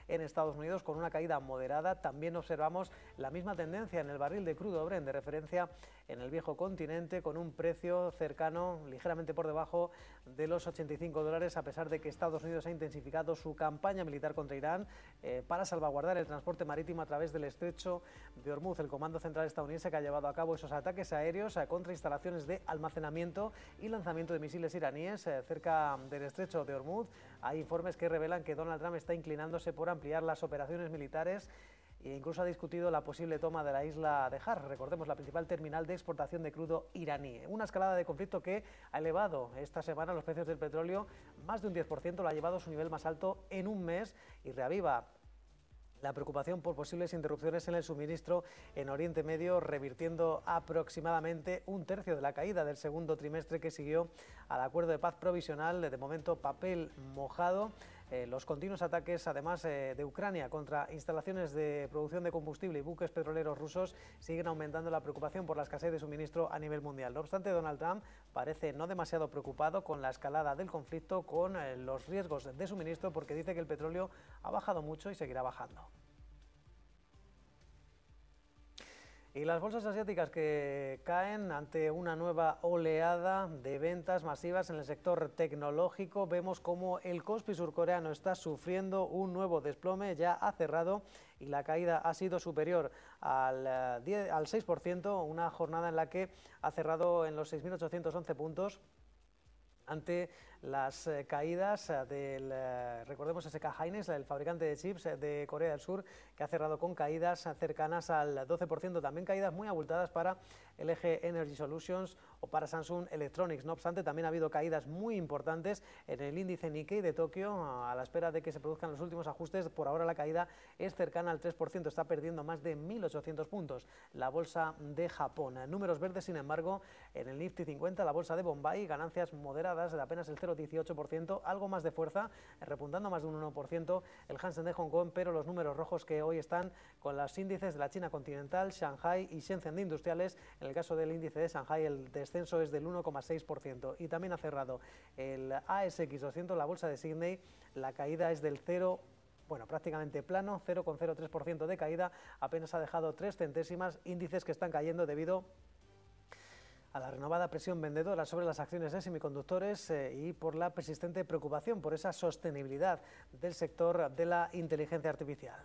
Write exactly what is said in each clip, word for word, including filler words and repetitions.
en Estados Unidos con una caída moderada. También observamos la misma tendencia en el barril de crudo Brent de referencia en el viejo continente, con un precio cercano, ligeramente por debajo de los ochenta y cinco dólares, a pesar de que Estados Unidos ha intensificado su campaña militar contra Irán eh, para salvaguardar el transporte marítimo a través del estrecho de Hormuz. El Comando Central estadounidense, que ha llevado a cabo esos ataques aéreos eh, contra instalaciones de almacenamiento y lanzamiento de misiles iraníes eh, cerca del estrecho de Hormuz. Hay informes que revelan que Donald Trump está inclinándose por ampliar las operaciones militares e incluso ha discutido la posible toma de la isla de Har, recordemos, la principal terminal de exportación de crudo iraní. Una escalada de conflicto que ha elevado esta semana los precios del petróleo más de un diez por ciento, lo ha llevado a su nivel más alto en un mes y reaviva la preocupación por posibles interrupciones en el suministro en Oriente Medio, revirtiendo aproximadamente un tercio de la caída del segundo trimestre que siguió al acuerdo de paz provisional. De momento, papel mojado. Eh, los continuos ataques, además eh, de Ucrania, contra instalaciones de producción de combustible y buques petroleros rusos siguen aumentando la preocupación por la escasez de suministro a nivel mundial. No obstante, Donald Trump parece no demasiado preocupado con la escalada del conflicto, con eh, los riesgos de suministro, porque dice que el petróleo ha bajado mucho y seguirá bajando. Y las bolsas asiáticas que caen ante una nueva oleada de ventas masivas en el sector tecnológico. Vemos como el Kospi surcoreano está sufriendo un nuevo desplome, ya ha cerrado y la caída ha sido superior al, diez, al seis por ciento, una jornada en la que ha cerrado en los seis mil ochocientos once puntos, ante las eh, caídas del, eh, recordemos, S K Hynix, el fabricante de chips eh, de Corea del Sur, que ha cerrado con caídas cercanas al doce por ciento, también caídas muy abultadas para L G Energy Solutions o para Samsung Electronics. No obstante, también ha habido caídas muy importantes en el índice Nikkei de Tokio, a la espera de que se produzcan los últimos ajustes. Por ahora la caída es cercana al tres por ciento, está perdiendo más de mil ochocientos puntos la bolsa de Japón. Números verdes, sin embargo, en el Nifty cincuenta, la bolsa de Bombay, ganancias moderadas de apenas el cero coma dieciocho por ciento, algo más de fuerza, repuntando más de un uno por ciento el Hansen de Hong Kong, pero los números rojos que hoy están con los índices de la China continental, Shanghai y Shenzhen de industriales. En el caso del índice de Shanghai, el descenso es del uno coma seis por ciento, y también ha cerrado el A S X doscientos, la bolsa de Sydney, la caída es del cero. Bueno, prácticamente plano, cero coma cero tres por ciento de caída, apenas ha dejado tres centésimas, índices que están cayendo debido a la renovada presión vendedora sobre las acciones de semiconductores eh, y por la persistente preocupación por esa sostenibilidad del sector de la inteligencia artificial.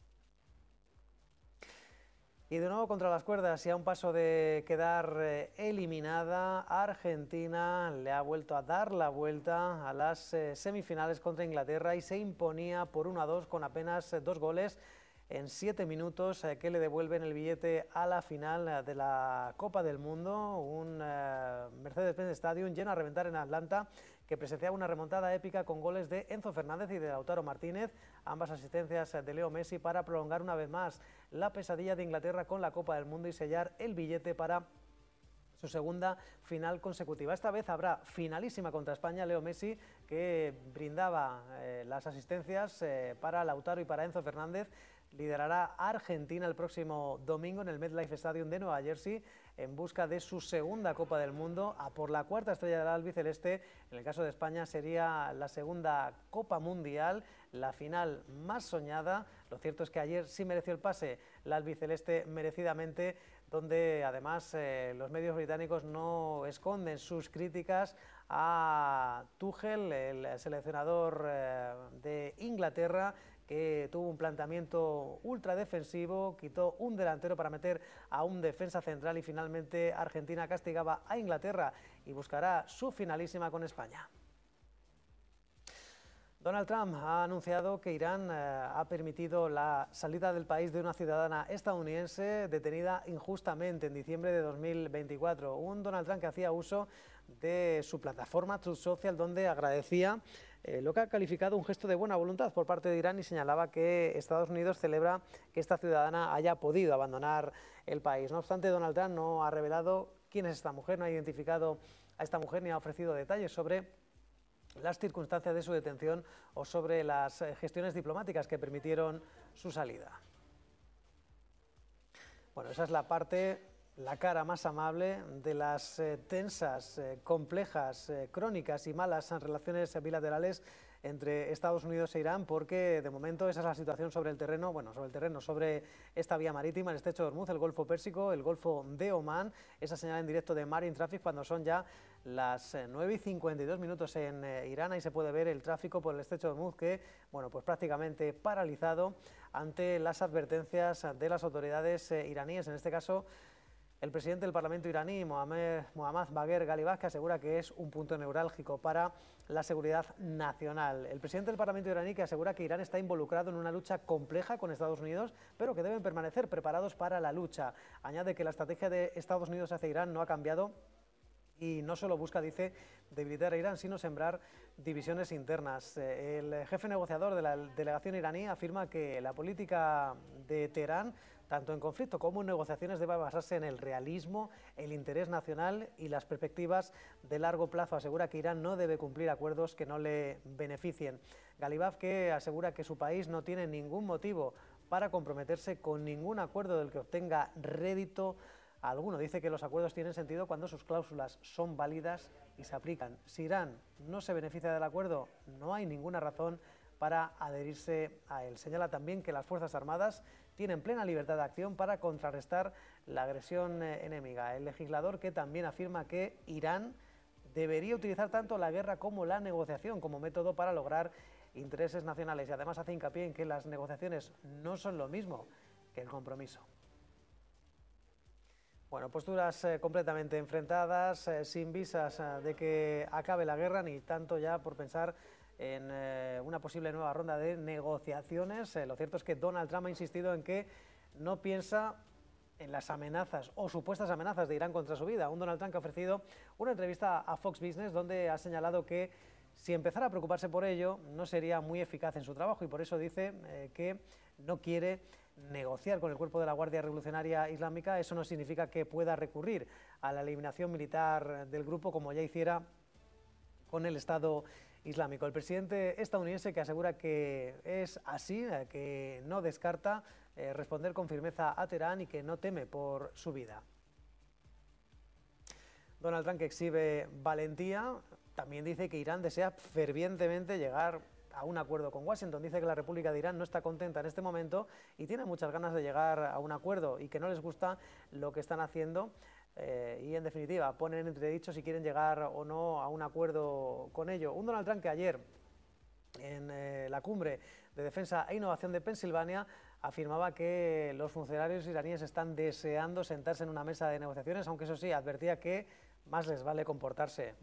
Y de nuevo contra las cuerdas, y a un paso de quedar eh, eliminada, Argentina le ha vuelto a dar la vuelta a las eh, semifinales contra Inglaterra y se imponía por uno a dos con apenas eh, dos goles en siete minutos eh, que le devuelven el billete a la final eh, de la Copa del Mundo. Un eh, Mercedes-Benz Stadium lleno a reventar en Atlanta, que presenciaba una remontada épica con goles de Enzo Fernández y de Lautaro Martínez, ambas asistencias de Leo Messi, para prolongar una vez más la pesadilla de Inglaterra con la Copa del Mundo y sellar el billete para su segunda final consecutiva. Esta vez habrá finalísima contra España. Leo Messi, que brindaba eh, las asistencias eh, para Lautaro y para Enzo Fernández, liderará a Argentina el próximo domingo en el MetLife Stadium de Nueva Jersey en busca de su segunda Copa del Mundo, a por la cuarta estrella del albiceleste. En el caso de España sería la segunda Copa Mundial, la final más soñada. Lo cierto es que ayer sí mereció el pase la albiceleste merecidamente, donde además eh, los medios británicos no esconden sus críticas a Tuchel, el seleccionador eh, de Inglaterra, que tuvo un planteamiento ultra defensivo, quitó un delantero para meter a un defensa central y finalmente Argentina castigaba a Inglaterra y buscará su finalísima con España. Donald Trump ha anunciado que Irán eh, ha permitido la salida del país de una ciudadana estadounidense detenida injustamente en diciembre de dos mil veinticuatro. Un Donald Trump que hacía uso de su plataforma Truth Social, donde agradecía eh, lo que ha calificado un gesto de buena voluntad por parte de Irán, y señalaba que Estados Unidos celebra que esta ciudadana haya podido abandonar el país. No obstante, Donald Trump no ha revelado quién es esta mujer, no ha identificado a esta mujer ni ha ofrecido detalles sobre las circunstancias de su detención o sobre las gestiones diplomáticas que permitieron su salida. Bueno, esa es la parte, la cara más amable de las eh, tensas, eh, complejas, eh, crónicas y malas relaciones bilaterales entre Estados Unidos e Irán, porque de momento esa es la situación sobre el terreno, bueno, sobre el terreno, sobre esta vía marítima, el estrecho de Hormuz, el Golfo Pérsico, el Golfo de Omán, esa señal en directo de Marine Traffic cuando son ya las nueve y cincuenta y dos minutos en eh, Irán. Ahí se puede ver el tráfico por el estrecho de Hormuz que, bueno, pues prácticamente paralizado ante las advertencias de las autoridades eh, iraníes, en este caso el presidente del Parlamento iraní, Mohamed, Mohammad Bagher Ghalibaf, que asegura que es un punto neurálgico para la seguridad nacional. El presidente del Parlamento iraní que asegura que Irán está involucrado en una lucha compleja con Estados Unidos, pero que deben permanecer preparados para la lucha. Añade que la estrategia de Estados Unidos hacia Irán no ha cambiado y no solo busca, dice, debilitar a Irán, sino sembrar divisiones internas. El jefe negociador de la delegación iraní afirma que la política de Teherán, tanto en conflicto como en negociaciones, debe basarse en el realismo, el interés nacional y las perspectivas de largo plazo. Asegura que Irán no debe cumplir acuerdos que no le beneficien. Ghalibaf, que asegura que su país no tiene ningún motivo para comprometerse con ningún acuerdo del que obtenga rédito alguno. Dice que los acuerdos tienen sentido cuando sus cláusulas son válidas y se aplican. Si Irán no se beneficia del acuerdo, no hay ninguna razón para adherirse a él. Señala también que las Fuerzas Armadas tienen plena libertad de acción para contrarrestar la agresión eh, enemiga. El legislador, que también afirma que Irán debería utilizar tanto la guerra como la negociación como método para lograr intereses nacionales, y además hace hincapié en que las negociaciones no son lo mismo que el compromiso. Bueno, posturas eh, completamente enfrentadas, eh, sin visas eh, de que acabe la guerra, ni tanto ya por pensar en eh, una posible nueva ronda de negociaciones. Eh, lo cierto es que Donald Trump ha insistido en que no piensa en las amenazas o supuestas amenazas de Irán contra su vida. Un Donald Trump que ha ofrecido una entrevista a Fox Business donde ha señalado que si empezara a preocuparse por ello no sería muy eficaz en su trabajo, y por eso dice eh, que no quiere negociar con el cuerpo de la Guardia Revolucionaria Islámica. Eso no significa que pueda recurrir a la eliminación militar del grupo como ya hiciera con el Estado Islámico. El presidente estadounidense que asegura que es así, que no descarta eh, responder con firmeza a Teherán y que no teme por su vida. Donald Trump, que exhibe valentía, también dice que Irán desea fervientemente llegar a un acuerdo con Washington. Dice que la República de Irán no está contenta en este momento y tiene muchas ganas de llegar a un acuerdo y que no les gusta lo que están haciendo. Eh, y en definitiva ponen en entredicho si quieren llegar o no a un acuerdo con ello. Un Donald Trump que ayer en eh, la cumbre de defensa e innovación de Pensilvania afirmaba que los funcionarios iraníes están deseando sentarse en una mesa de negociaciones, aunque eso sí, advertía que más les vale comportarse.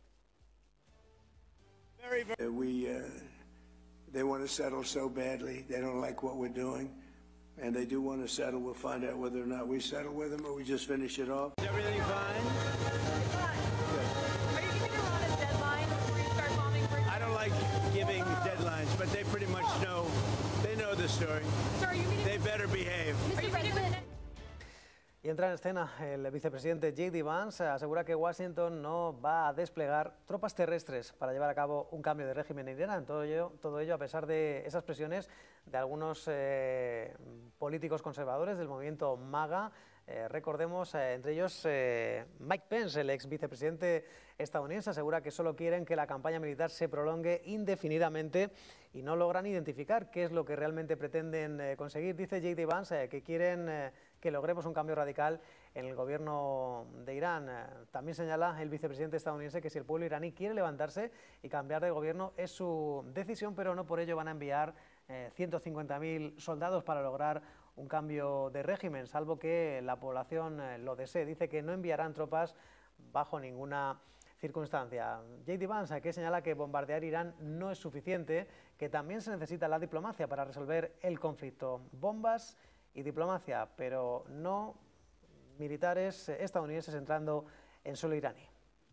Uh, we, uh, they want to settle so badly. They don't like what we're doing. And they do want to settle. We'll find out whether or not we settle with them or we just finish it off. Is everything fine? Are you giving Iran a deadline before you start bombing? I don't like giving deadlines, but they pretty much know. They know the story. So are you meeting? They better behave. Are you meeting with? Y entra en escena el vicepresidente J D Vance, asegura que Washington no va a desplegar tropas terrestres para llevar a cabo un cambio de régimen en Irán. Todo ello, todo ello a pesar de esas presiones de algunos eh, políticos conservadores del movimiento MAGA. Eh, recordemos, eh, entre ellos eh, Mike Pence, el ex vicepresidente estadounidense, asegura que solo quieren que la campaña militar se prolongue indefinidamente y no logran identificar qué es lo que realmente pretenden eh, conseguir. Dice J D Vance eh, que quieren eh, que logremos un cambio radical en el gobierno de Irán. Eh, también señala el vicepresidente estadounidense que si el pueblo iraní quiere levantarse y cambiar de gobierno es su decisión, pero no por ello van a enviar eh, ciento cincuenta mil soldados para lograr un cambio de régimen, salvo que la población eh, lo desee. Dice que no enviarán tropas bajo ninguna circunstancia. J D Vance, que señala que bombardear Irán no es suficiente, que también se necesita la diplomacia para resolver el conflicto. Bombas y diplomacia, pero no militares estadounidenses entrando en suelo iraní.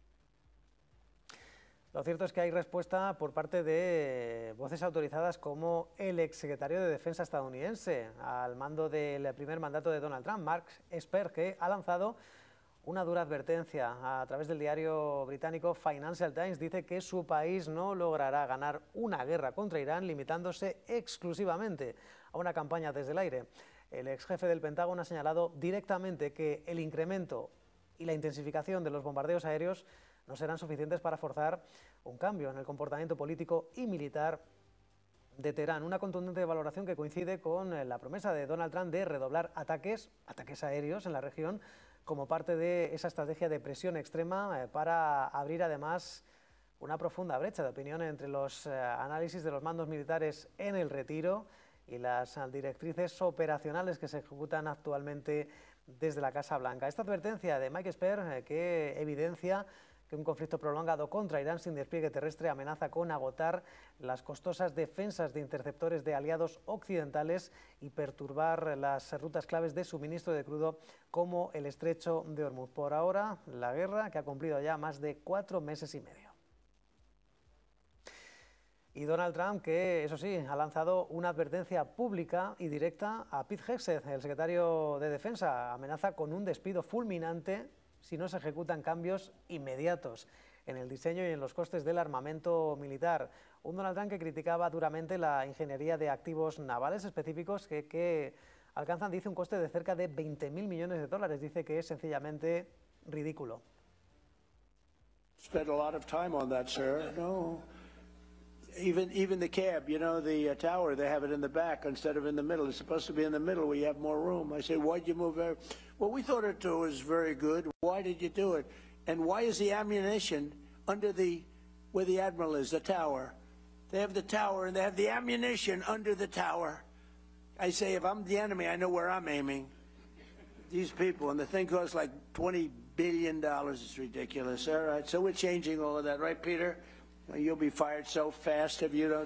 Lo cierto es que hay respuesta por parte de voces autorizadas como el exsecretario de Defensa estadounidense al mando del primer mandato de Donald Trump, Mark Esper, que ha lanzado una dura advertencia a través del diario británico Financial Times. Dice que su país no logrará ganar una guerra contra Irán limitándose exclusivamente a una campaña desde el aire. El ex jefe del Pentágono ha señalado directamente que el incremento y la intensificación de los bombardeos aéreos no serán suficientes para forzar un cambio en el comportamiento político y militar de Teherán, una contundente valoración que coincide con la promesa de Donald Trump de redoblar ataques, ataques aéreos en la región como parte de esa estrategia de presión extrema para abrir además una profunda brecha de opinión entre los análisis de los mandos militares en el retiro y las directrices operacionales que se ejecutan actualmente desde la Casa Blanca. Esta advertencia de Mike Esper, que evidencia que un conflicto prolongado contra Irán sin despliegue terrestre amenaza con agotar las costosas defensas de interceptores de aliados occidentales y perturbar las rutas claves de suministro de crudo como el estrecho de Hormuz. Por ahora, la guerra que ha cumplido ya más de cuatro meses y medio. Y Donald Trump, que eso sí, ha lanzado una advertencia pública y directa a Pete Hegseth, el secretario de Defensa. Amenaza con un despido fulminante si no se ejecutan cambios inmediatos en el diseño y en los costes del armamento militar. Un Donald Trump que criticaba duramente la ingeniería de activos navales específicos que, que alcanzan, dice, un coste de cerca de veinte mil millones de dólares. Dice que es sencillamente ridículo. Spent a lot of time on that, sir. No. Even even the cab, you know, the uh, tower, they have it in the back instead of in the middle. It's supposed to be in the middle where you have more room. I say, why'd you move there? Well, we thought it was very good. Why did you do it? And why is the ammunition under the, where the admiral is, the tower? They have the tower and they have the ammunition under the tower. I say, if I'm the enemy, I know where I'm aiming. These people, and the thing costs like twenty billion dollars. It's ridiculous. All right, so we're changing all of that, right, Peter? You'll be fired so fast if you don't.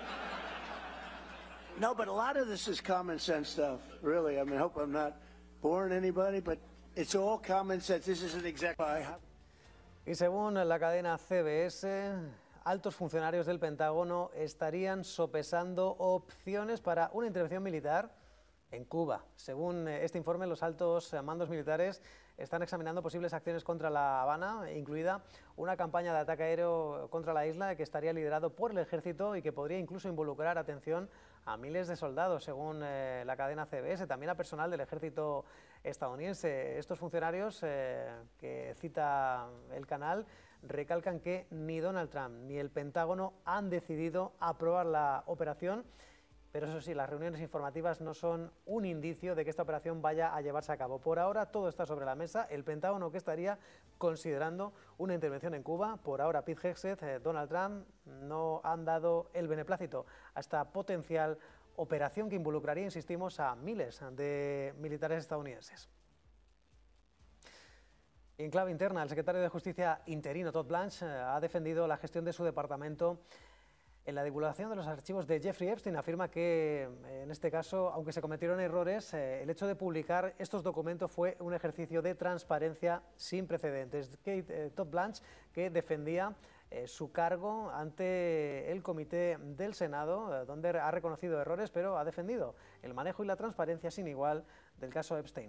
No, but a lot of this is common sense stuff, really. I mean, I hope I'm not boring anybody, but it's all common sense. This isn't exactly. Y según la cadena C B S, altos funcionarios del Pentágono estarían sopesando opciones para una intervención militar en Cuba. Según este informe, los altos mandos militares están examinando posibles acciones contra La Habana, incluida una campaña de ataque aéreo contra la isla que estaría liderado por el ejército y que podría incluso involucrar, atención, a miles de soldados, según eh, la cadena C B S, también a personal del ejército estadounidense. Estos funcionarios eh, que cita el canal recalcan que ni Donald Trump ni el Pentágono han decidido aprobar la operación. Pero eso sí, las reuniones informativas no son un indicio de que esta operación vaya a llevarse a cabo. Por ahora todo está sobre la mesa. El Pentágono, que estaría considerando una intervención en Cuba. Por ahora Pete Hegseth, eh, Donald Trump no han dado el beneplácito a esta potencial operación que involucraría, insistimos, a miles de militares estadounidenses. En clave interna, el secretario de Justicia interino, Todd Blanche, eh, ha defendido la gestión de su departamento en la divulgación de los archivos de Jeffrey Epstein. Afirma que, en este caso, aunque se cometieron errores, eh, el hecho de publicar estos documentos fue un ejercicio de transparencia sin precedentes. Kate, eh, Todd Blanche, que defendía eh, su cargo ante el Comité del Senado, eh, donde ha reconocido errores, pero ha defendido el manejo y la transparencia sin igual del caso Epstein.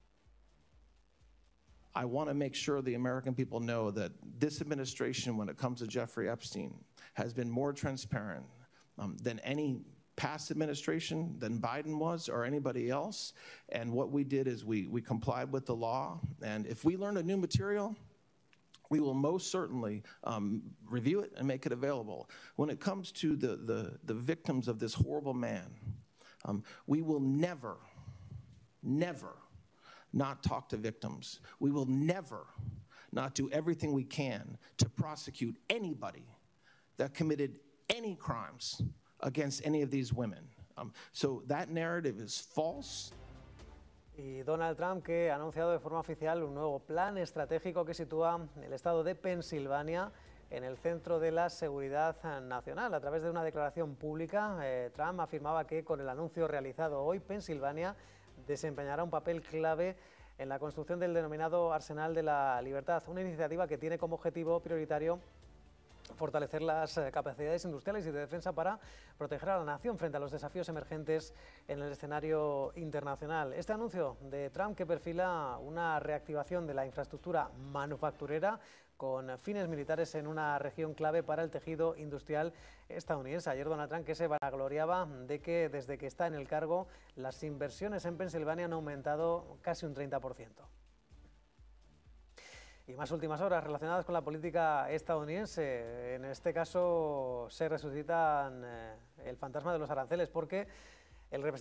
I want to make sure the American people know that this administration, when it comes to Jeffrey Epstein, has been more transparent um, than any past administration, than Biden was or anybody else. And what we did is we, we complied with the law. And if we learn a new material, we will most certainly um, review it and make it available. When it comes to the, the, the victims of this horrible man, um, we will never, never not talk to victims. We will never not do everything we can to prosecute anybody that committed any crimes against any of these women. Um, so that narrative is false. Y Donald Trump, que ha anunciado de forma oficial un nuevo plan estratégico que sitúa el estado de Pensilvania en el centro de la seguridad nacional. A través de una declaración pública, eh, Trump afirmaba que con el anuncio realizado hoy, Pensilvania desempeñará un papel clave en la construcción del denominado Arsenal de la Libertad, una iniciativa que tiene como objetivo prioritario fortalecer las capacidades industriales y de defensa para proteger a la nación frente a los desafíos emergentes en el escenario internacional. Este anuncio de Trump, que perfila una reactivación de la infraestructura manufacturera con fines militares en una región clave para el tejido industrial estadounidense. Ayer Donald Trump, que se vanagloriaba de que desde que está en el cargo las inversiones en Pensilvania han aumentado casi un treinta por ciento. Y más últimas horas relacionadas con la política estadounidense. En este caso se resucitan eh, el fantasma de los aranceles, porque el representante